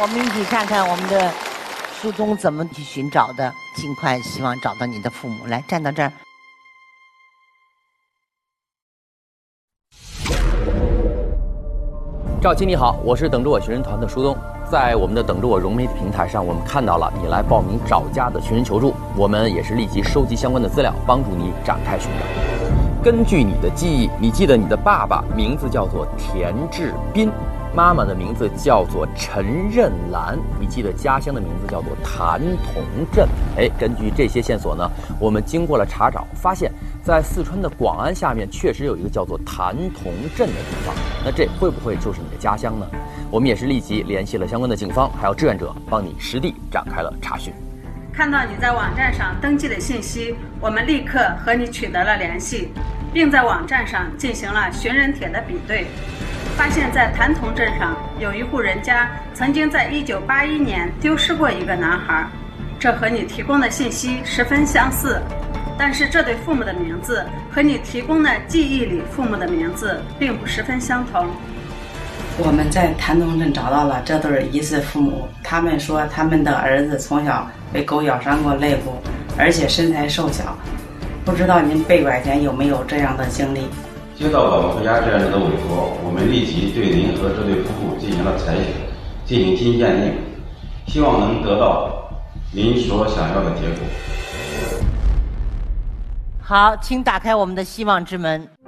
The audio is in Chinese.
我们一起看看我们的书中怎么去寻找的，尽快希望找到你的父母。来，站到这儿。 赵琪你好，我是等着我寻人团的舒东。在我们的等着我融媒体平台上，我们看到了你来报名找家的寻人求助，我们也是立即收集相关的资料，帮助你展开寻找。根据你的记忆，你记得你的爸爸名字叫做田志斌，妈妈的名字叫做陈任兰，你记得家乡的名字叫做谭同镇。根据这些线索呢，我们经过了查找，发现在四川的广安下面确实有一个叫做谭同镇的地方，那这会不会就是你的家乡呢？我们也是立即联系了相关的警方，还有志愿者，帮你实地展开了查询。 看到你在网站上登记的信息，我们立刻和你取得了联系，并在网站上进行了寻人帖的比对，发现在谭同镇上有一户人家曾经在1981年丢失过一个男孩，这和你提供的信息十分相似，但是这对父母的名字和你提供的记忆里父母的名字并不十分相同。 我们在谭同镇找到了这对疑似父母，他们说他们的儿子从小被狗咬伤过肋部，而且身材瘦小，不知道您被拐前有没有这样的经历？ 接到我们回家志愿者的委托，我们立即对您和这对夫妇进行了采血，进行基因鉴定，希望能得到您所想要的结果。 好，请打开我们的希望之门。